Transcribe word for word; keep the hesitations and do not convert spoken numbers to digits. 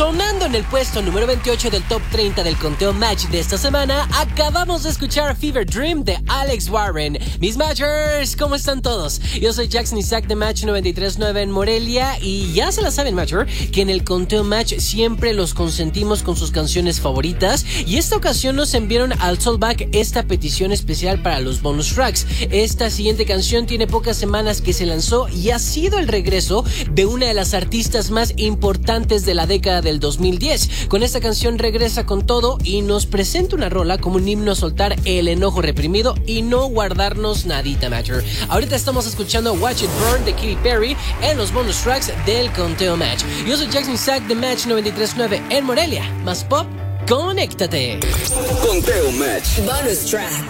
Sonando en el puesto número veintiocho del top treinta del conteo Match de esta semana, acabamos de escuchar Fever Dream de Alex Warren. Mis Matchers, ¿cómo están todos? Yo soy Jackson Isaac de Match noventa y tres punto nueve en Morelia y ya se la saben, Matcher, que en el conteo Match siempre los consentimos con sus canciones favoritas y esta ocasión nos enviaron al Soulback esta petición especial para los bonus tracks. Esta siguiente canción tiene pocas semanas que se lanzó y ha sido el regreso de una de las artistas más importantes de la década del dos mil diez. Con esta canción regresa con todo y nos presenta una rola como un himno a soltar el enojo reprimido y no guardarnos nadita, Matcher. Ahorita estamos escuchando Watch It Burn de Katy Perry en los bonus tracks del conteo Match. Yo soy Jackson Isaac de Match noventa y tres punto nueve en Morelia. Más pop, conéctate. Conteo Match. Bonus track.